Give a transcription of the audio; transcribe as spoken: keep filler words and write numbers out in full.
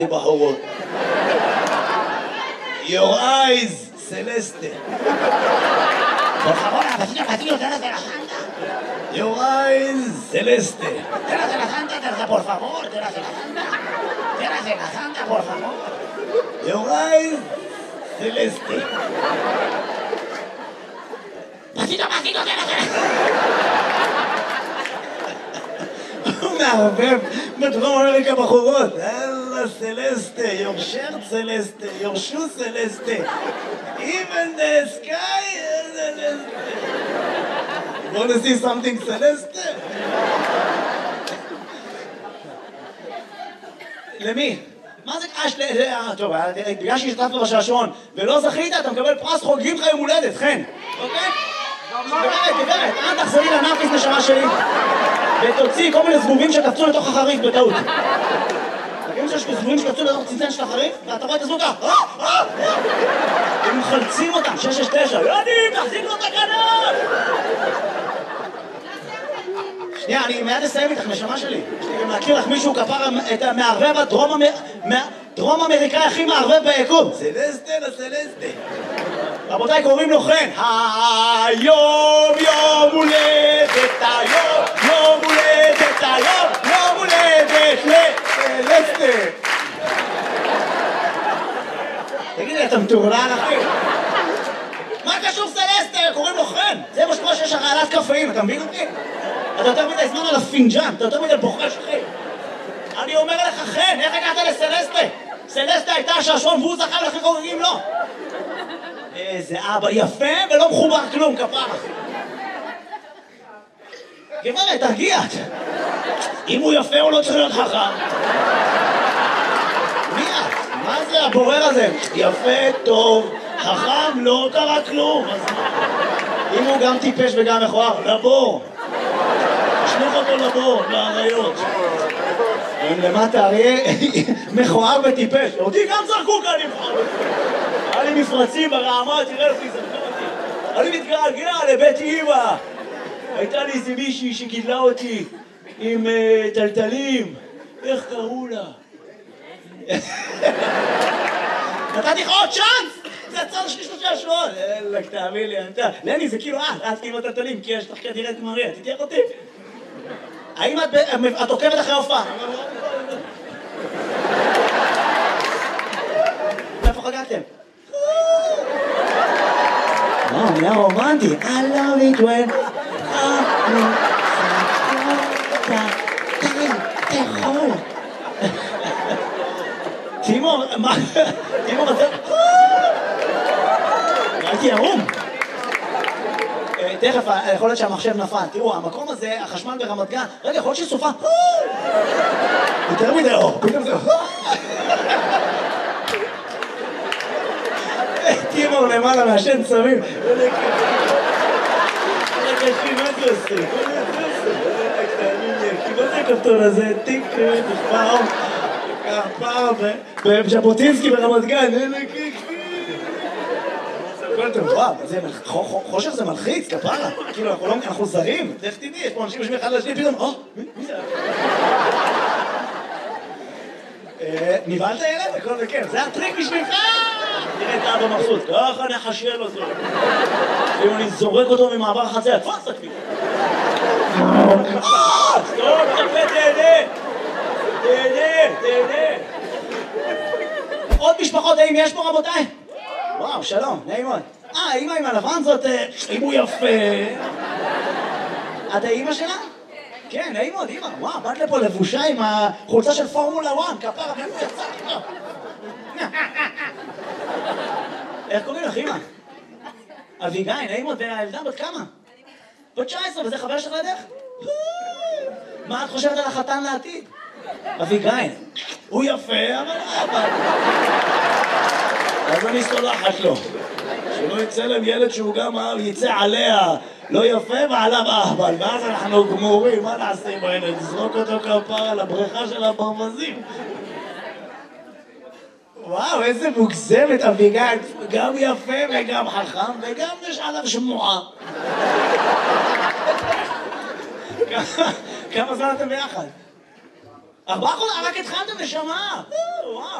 בחורות. Your eyes, Celeste. Por favor, vecino, vecino, déjate la santa. Your eyes, Celeste. Déjate la santa, déjate, por favor, déjate la santa. Déjate la santa, por favor. Your eyes, Celeste. Vecino, vecino, déjate la הוא מערבב בדרום אמריקה בחורות. אללה סלסטה, your shirt סלסטה, your shoes סלסטה. Even the sky is סלסטה. You want to see something סלסטה? למי? מה זה קש ל... טוב, בגלל שהשתתפת בשעשועון ולא זכית, אתה מקבל פרס חוגגים לך יום הולדת, חן. אוקיי? גברת, גברת, אל תחזרי לנרקיס נשמה שלי ותוציא כל מיני זבובים שקפצו לתוך החריף בטעות. תגידו שיש זבובים שקפצו לתוך צנצן של החריף ואתה רואה את הזבוב ככה הם מחלצים אותם, שש שש תשע יוני, תחזיק לו את הכנף! שנייה, אני מיד אסיים איתך, נשמה שלי. יש לי גם להכיר לך מישהו כפר את המערבב הדרום אמריקאי הכי מערבב ביקום. סלסטה לסלסטה. רבותיי, קוראים לו חן. היום יום הולדת, היום יום הולדת, היום יום הולדת לסלסטה. תגידי, אתה מטורלל אחי? מה קשור סלסטה? קוראים לו חן. זה מה שקורה שיש הרעלת קפאים, אתה מבין אותי? אתה יותר מדי זמן על הפינג'אן, אתה יותר מדי בוחש אחי. אני אומר לך חן, איך הגעת לסלסטה? סלסטה הייתה השעשועון והוא זכה לכי חוגגים לו. איזה אבא יפה ולא מחובר כלום, כפרה. גברת, תרגיע. אם הוא יפה הוא לא צריך להיות חכם. מי את? מה זה הבורר הזה? יפה, טוב, חכם, לא קרה כלום. אם הוא גם טיפש וגם מכוער, לבור. תשלוח אותו לבור, לאריות. אם למטה אריה מכוער וטיפש. אותי גם זרקו כאן לבחור. היה לי מפרצים ברעמה, תראה לפי זרקו אותי. אני מתגעגע לבית אמא. הייתה לי איזה מישהי שגידלה אותי עם טלטלים. איך קראו לה? נתתי לך עוד צ'אנס! זה הצד שלי שלושה שבועות. אלק, תאמין לי, אתה... לני, זה כאילו את, את כאילו טלטלים, כי יש לך כדירה את מריה, תתייח אותי. האם את עוקבת אחרי הופעה? איפה חגגתם? וואו, נהיה רומנטי. I love it when אני סקרתה. תגיד, תאכול. תימור, מה? תימור, אתה... הייתי ערום. תכף, יכול להיות שהמחשב נפל. תראו, המקום הזה, החשמל ברמת גן, רגע, יכול להיות שסופה. יותר מדי אור, פתאום זה... תימור למעלה מהשן צמים. רגע, אחי, מה זה עושה? מה זה הכפתור הזה? טיק, נשמע אור. פעם, בז'בוטינסקי ברמת גן. וואו, חושך זה מלחיץ, כפרה. כאילו, אנחנו זרים. איך תדעי, יש פה אנשים יושבים אחד לשני, פתאום, או, מי זה? נבהלת ילד? הכל בכיף. זה הטריק בשבילך! תראה את האבא מבסוט. ככה נחשל אותו. אם אני זורק אותו ממעבר החציה, תפס אותי. סטופ, תפה, תהנה. תהנה, תהנה. עוד משפחות, האם יש פה רבותיי? וואו, שלום, נעים מאוד. אה, האמא עם הלבן זאת... אם הוא יפה... את האמא שלה? כן, נעים מאוד, אמא. וואו, באת לפה לבושה עם החולצה של פורמולה אחת, כפרה, מאיפה יצאתי לו? איך קוראים לך, אמא? אביגיל, נעים מאוד, והילדה בת כמה? בת תשע עשרה, וזה חבר שלך לידך? מה את חושבת על החתן לעתיד? אביגיל, הוא יפה, אבל... אז אני סולחת לו. שלא יצא להם ילד שהוא גם יצא עליה לא יפה ועליו אהבל, ואז אנחנו גמורים, מה נעשה עם הילד? נזרוק אותו כפרה לבריכה של הברווזים. וואו, איזה מוגזמת אביגיל, גם יפה וגם חכם וגם יש עליו שמועה. כמה זמן אתם ביחד? ארבעה חודשים, רק התחלתם נשמה. וואו.